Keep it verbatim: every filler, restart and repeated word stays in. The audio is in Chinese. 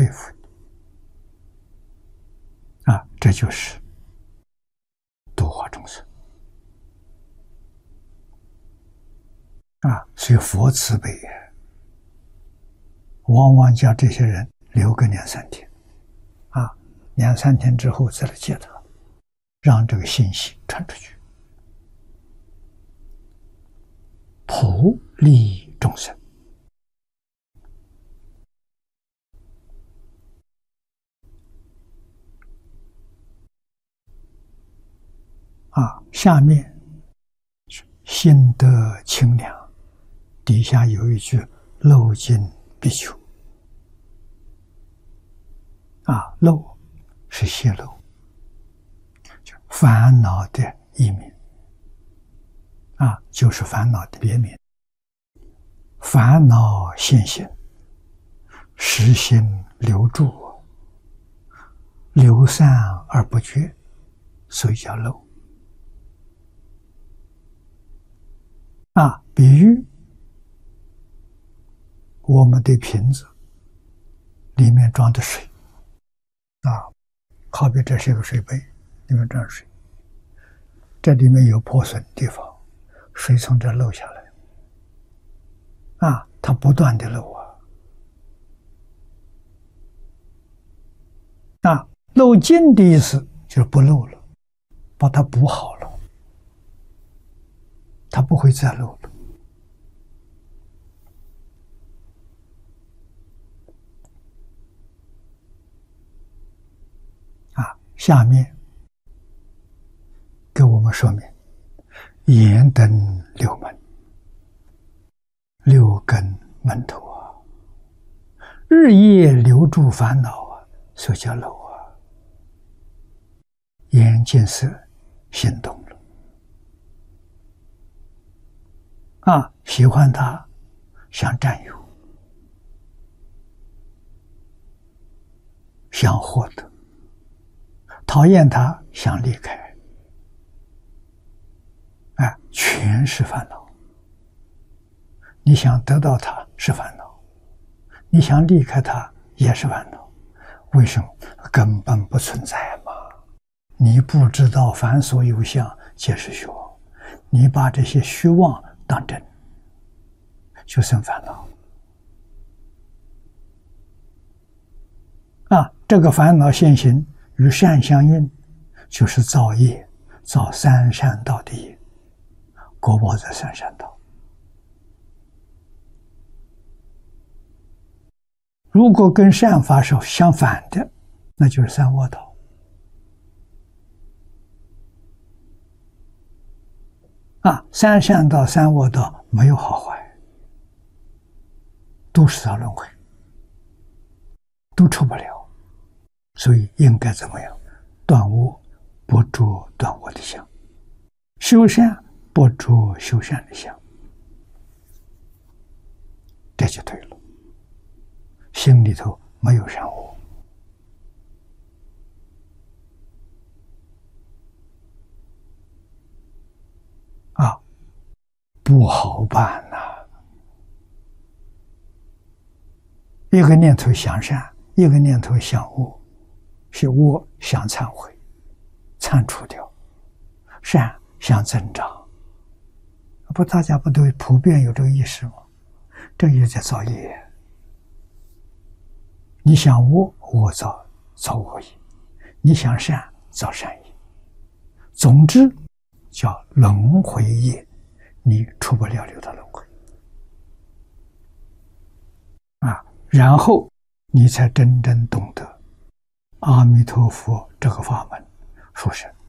佩服的啊！这就是度化众生啊！所以佛慈悲也，往往叫这些人留个两三天啊，两三天之后再来接他，让这个信息传出去，普利众生。啊，下面是心得清凉，底下有一句漏尽必求。啊，漏是泄露，就烦恼的一面。啊，就是烦恼的别名。烦恼现行，实心留住，流散而不绝，所以叫漏。啊，比喻我们的瓶子里面装的水，啊，好比这是一个水杯，里面装水，这里面有破损的地方，水从这漏下来，啊，它不断的漏啊，啊，漏尽的意思就是不漏了，把它补好了，它不会再漏了。啊，下面给我们说明严灯六门，六根门头啊，日夜留住烦恼啊，所以叫漏啊。眼见色心动了，啊，喜欢他想占有，想获得，讨厌他想离开，哎，全是烦恼。你想得到他是烦恼，你想离开他也是烦恼。为什么？根本不存在嘛！你不知道凡所有相皆是虚妄，你把这些虚妄当真，就生烦恼。啊，这个烦恼现行与善相应，就是造业，造三善道的业，果报在三善道。如果跟善法是相反的，那就是三恶道。啊，三善道、三恶道没有好坏，都是在轮回，都出不了。所以应该怎么样？断恶，不着断恶的相；修善，不着修善的相。这就对了。心里头没有善恶。啊，不好办呐、啊！一个念头想善，一个念头想恶，是恶想忏悔、铲除掉，善想增长。不，大家不都普遍有这个意识吗？这也在造业。你想恶，恶造造恶业；你想善，造善业。总之，叫轮回业，你出不了六道轮回啊！然后你才真正懂得阿弥陀佛这个法门，说是